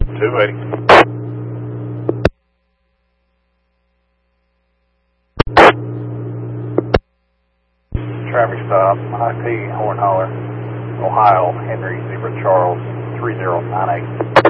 280. Traffic stop, IP Horn Holler, Ohio, Henry Zebra Charles 3098.